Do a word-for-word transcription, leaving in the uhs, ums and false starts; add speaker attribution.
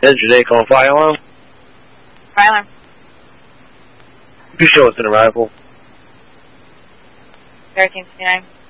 Speaker 1: Attention, they call fire alarm.
Speaker 2: Fire alarm.
Speaker 1: You show us an arrival.
Speaker 2: thirteen fifty-nine.